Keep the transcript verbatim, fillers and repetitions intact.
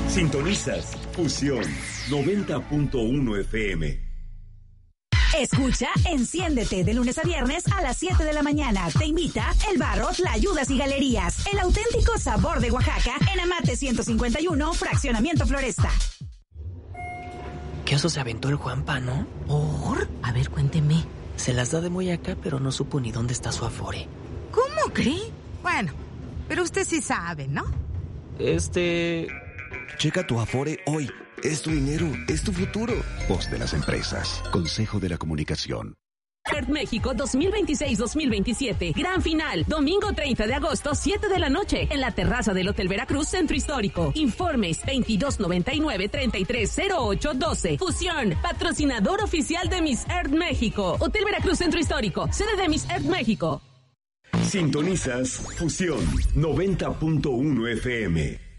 Sintonizas Fusión noventa punto uno F M. Escucha Enciéndete de lunes a viernes a las siete de la mañana. Te invita El Barro, Tlayudas y Galerías. El auténtico sabor de Oaxaca en Amate ciento cincuenta y uno, Fraccionamiento Floresta. ¿Qué oso se aventó el Juanpa, no? ¿Por? A ver, cuénteme. Se las da de muy acá, pero no supo ni dónde está su Afore. ¿Cómo cree? Bueno, pero usted sí sabe, ¿no? Este... Checa tu Afore hoy. Es tu dinero, es tu futuro. Voz de las empresas. Consejo de la Comunicación. Earth México dos mil veintiséis dos mil veintisiete. Gran final. Domingo treinta de agosto, siete de la noche. En la terraza del Hotel Veracruz, Centro Histórico. Informes veintidós noventa y nueve, treinta y tres cero ocho doce. Fusión. Patrocinador oficial de Miss Earth México. Hotel Veracruz, Centro Histórico. Sede de Miss Earth México. Sintonizas Fusión noventa punto uno F M.